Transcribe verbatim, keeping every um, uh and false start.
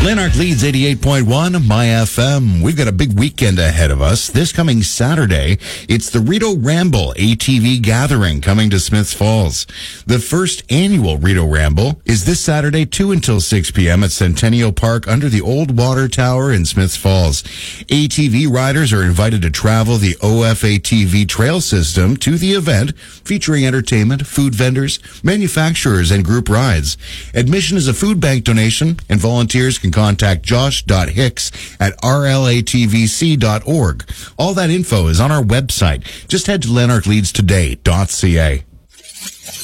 Lanark leads eighty-eight point one, My F M. We've got a big weekend ahead of us. This coming Saturday, it's the Rito Ramble A T V Gathering coming to Smiths Falls. The first annual Rito Ramble is this Saturday, two until six p.m. at Centennial Park under the Old Water Tower in Smiths Falls. A T V riders are invited to travel the O F A T V trail system to the event, featuring entertainment, food vendors, manufacturers, and group rides. Admission is a food bank donation, and volunteers can contact josh.hicks at r l a t v c dot org. All that info is on our website. Just head to lanark leads today dot c a.